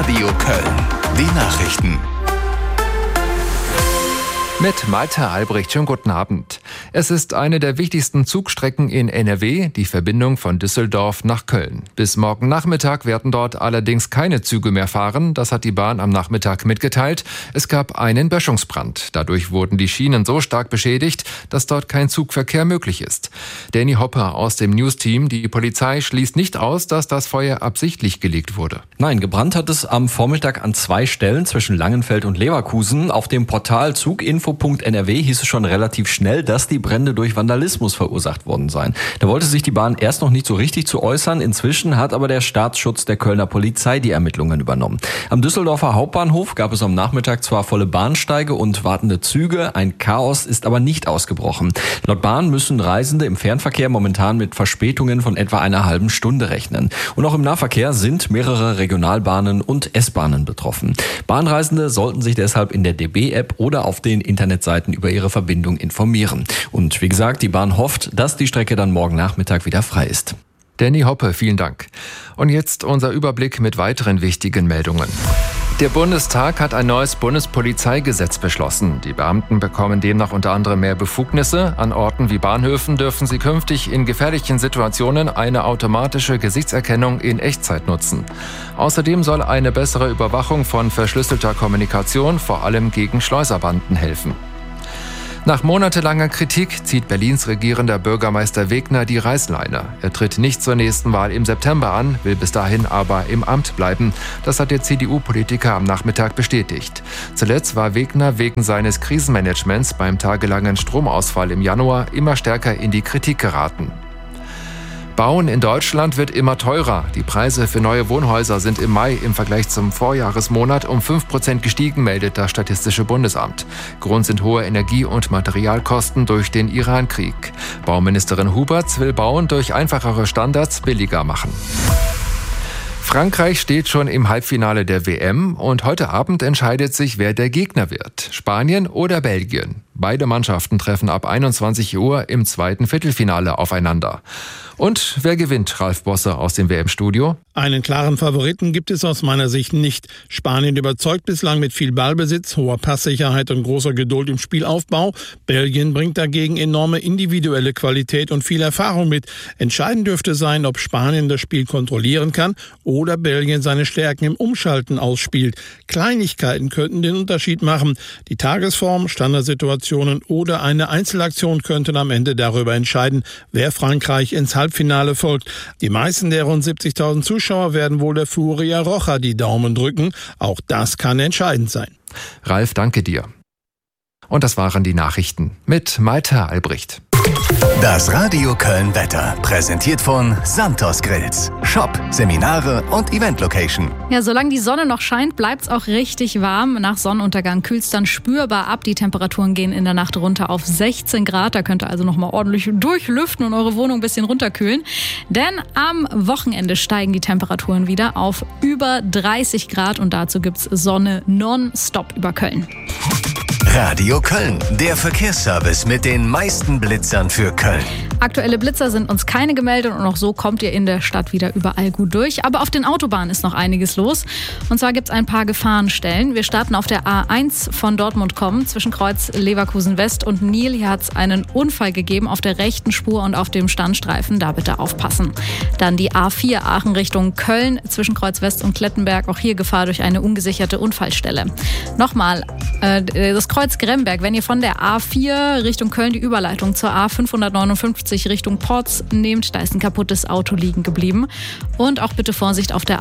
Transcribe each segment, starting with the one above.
Radio Köln. Die Nachrichten. Mit Malte Albrecht, schönen guten Abend. Es ist eine der wichtigsten Zugstrecken in NRW, die Verbindung von Düsseldorf nach Köln. Bis morgen Nachmittag werden dort allerdings keine Züge mehr fahren. Das hat die Bahn am Nachmittag mitgeteilt. Es gab einen Böschungsbrand. Dadurch wurden die Schienen so stark beschädigt, dass dort kein Zugverkehr möglich ist. Danny Hopper aus dem News-Team. Die Polizei schließt nicht aus, dass das Feuer absichtlich gelegt wurde. Nein, gebrannt hat es am Vormittag an 2 Stellen zwischen Langenfeld und Leverkusen. Auf dem Portal Zuginfo.nrw hieß es schon relativ schnell, dass die Brände durch Vandalismus verursacht worden seien. Da wollte sich die Bahn erst noch nicht so richtig zu äußern. Inzwischen hat aber der Staatsschutz der Kölner Polizei die Ermittlungen übernommen. Am Düsseldorfer Hauptbahnhof gab es am Nachmittag zwar volle Bahnsteige und wartende Züge, ein Chaos ist aber nicht ausgebrochen. Laut Bahn müssen Reisende im Fernverkehr momentan mit Verspätungen von etwa einer halben Stunde rechnen. Und auch im Nahverkehr sind mehrere Regionalbahnen und S-Bahnen betroffen. Bahnreisende sollten sich deshalb in der DB-App oder auf den Internetseiten über ihre Verbindung informieren. Und wie gesagt, die Bahn hofft, dass die Strecke dann morgen Nachmittag wieder frei ist. Danny Hoppe, vielen Dank. Und jetzt unser Überblick mit weiteren wichtigen Meldungen. Der Bundestag hat ein neues Bundespolizeigesetz beschlossen. Die Beamten bekommen demnach unter anderem mehr Befugnisse. An Orten wie Bahnhöfen dürfen sie künftig in gefährlichen Situationen eine automatische Gesichtserkennung in Echtzeit nutzen. Außerdem soll eine bessere Überwachung von verschlüsselter Kommunikation vor allem gegen Schleuserbanden helfen. Nach monatelanger Kritik zieht Berlins regierender Bürgermeister Wegner die Reißleine. Er tritt nicht zur nächsten Wahl im September an, will bis dahin aber im Amt bleiben. Das hat der CDU-Politiker am Nachmittag bestätigt. Zuletzt war Wegner wegen seines Krisenmanagements beim tagelangen Stromausfall im Januar immer stärker in die Kritik geraten. Bauen in Deutschland wird immer teurer. Die Preise für neue Wohnhäuser sind im Mai im Vergleich zum Vorjahresmonat um 5% gestiegen, meldet das Statistische Bundesamt. Grund sind hohe Energie- und Materialkosten durch den Iran-Krieg. Bauministerin Huberts will Bauen durch einfachere Standards billiger machen. Frankreich steht schon im Halbfinale der WM und heute Abend entscheidet sich, wer der Gegner wird. Spanien oder Belgien. Beide Mannschaften treffen ab 21 Uhr im zweiten Viertelfinale aufeinander. Und wer gewinnt, Ralf Bosse aus dem WM-Studio? Einen klaren Favoriten gibt es aus meiner Sicht nicht. Spanien überzeugt bislang mit viel Ballbesitz, hoher Passsicherheit und großer Geduld im Spielaufbau. Belgien bringt dagegen enorme individuelle Qualität und viel Erfahrung mit. Entscheidend dürfte sein, ob Spanien das Spiel kontrollieren kann oder Belgien seine Stärken im Umschalten ausspielt. Kleinigkeiten könnten den Unterschied machen. Die Tagesform, Standardsituationen oder eine Einzelaktion könnten am Ende darüber entscheiden, wer Frankreich ins Halbfinale folgt. Die meisten der rund 70.000 Zuschauer werden wohl der Furia Roja die Daumen drücken. Auch das kann entscheidend sein. Ralf, danke dir. Und das waren die Nachrichten mit Malte Albrecht. Das Radio Köln Wetter, präsentiert von Santos Grills. Shop, Seminare und Event-Location. Ja, solange die Sonne noch scheint, bleibt es auch richtig warm. Nach Sonnenuntergang kühlt es dann spürbar ab. Die Temperaturen gehen in der Nacht runter auf 16 Grad. Da könnt ihr also noch mal ordentlich durchlüften und eure Wohnung ein bisschen runterkühlen. Denn am Wochenende steigen die Temperaturen wieder auf über 30 Grad. Und dazu gibt es Sonne nonstop über Köln. Radio Köln, der Verkehrsservice mit den meisten Blitzern für Köln. Aktuelle Blitzer sind uns keine gemeldet und auch so kommt ihr in der Stadt wieder überall gut durch. Aber auf den Autobahnen ist noch einiges los. Und zwar gibt es ein paar Gefahrenstellen. Wir starten auf der A1 von Dortmund kommend zwischen Kreuz Leverkusen West und Nil. Hier hat es einen Unfall gegeben auf der rechten Spur und auf dem Standstreifen. Da bitte aufpassen. Dann die A4 Aachen Richtung Köln zwischen Kreuz West und Klettenberg. Auch hier Gefahr durch eine ungesicherte Unfallstelle. Nochmal, das Kreuz Gremberg, wenn ihr von der A4 Richtung Köln die Überleitung zur A559 Richtung Porz nehmt, da ist ein kaputtes Auto liegen geblieben. Und auch bitte Vorsicht auf der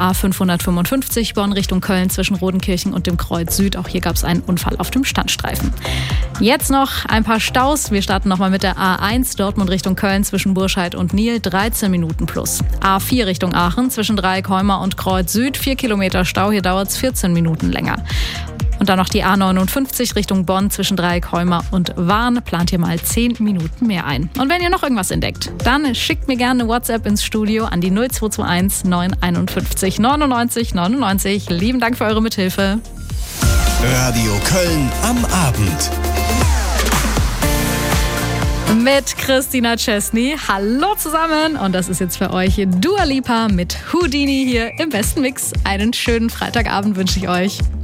A555 Bonn Richtung Köln zwischen Rodenkirchen und dem Kreuz Süd. Auch hier gab es einen Unfall auf dem Standstreifen. Jetzt noch ein paar Staus. Wir starten nochmal mit der A1 Dortmund Richtung Köln zwischen Burscheid und Nil, 13 Minuten plus. A4 Richtung Aachen zwischen Dreieckheuma und Kreuz Süd, 4 Kilometer Stau. Hier dauert es 14 Minuten länger. Und dann noch die A59 Richtung Bonn zwischen Dreieckheuma und Wahn. Plant ihr mal 10 Minuten mehr ein. Und wenn ihr noch irgendwas entdeckt, dann schickt mir gerne eine WhatsApp ins Studio an die 0221 951 99 99. Lieben Dank für eure Mithilfe. Radio Köln am Abend. Mit Christina Chesney. Hallo zusammen. Und das ist jetzt für euch Dua Lipa mit Houdini hier im besten Mix. Einen schönen Freitagabend wünsche ich euch.